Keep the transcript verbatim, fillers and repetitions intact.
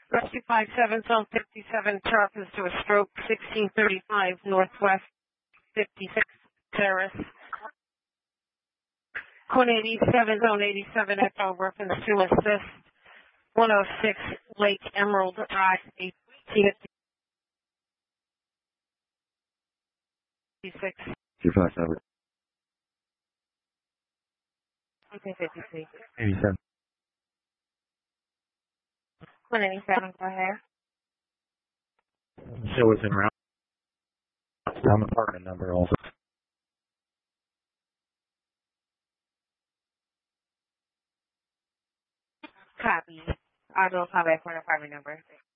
Rescue five seven, Zone fifty-seven, Charleston to a stroke, sixteen thirty-five, Northwest fifty-six Terrace. Code eighty-seven, Zone eighty-seven, Echo, reference to assist, one oh six Lake Emerald Drive, eighteen fifty-six. two five seven. eighteen fifty-six. eighty-seven. one eighty-seven, go ahead. So it's in route. Down the apartment number also. Copy. I will call back for an apartment number.